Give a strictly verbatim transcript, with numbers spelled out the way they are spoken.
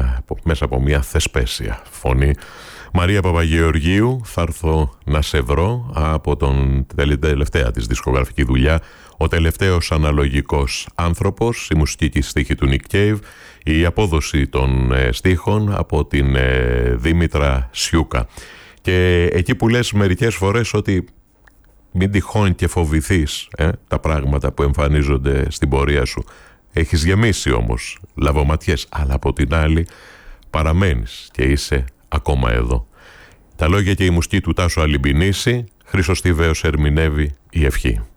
μια, μέσα από μια θεσπέσια φωνή. Μαρία Παπαγεωργίου, θα έρθω να σε βρω, από τον τελευταία της δισκογραφική δουλειά, ο τελευταίος αναλογικός άνθρωπος, η μουσική και η στίχη του Nick Cave, η απόδοση των ε, στίχων από την ε, Δήμητρα Σιούκα. Και εκεί που λες μερικές φορές ότι μην τυχόν και φοβηθείς ε, τα πράγματα που εμφανίζονται στην πορεία σου, έχεις γεμίσει όμως λαβοματιές, αλλά από την άλλη παραμένεις και είσαι ακόμα εδώ. Τα λόγια και η μουσική του Τάσου Αλυμπινίση, Χρήστος Τιβαίος ερμηνεύει η ευχή.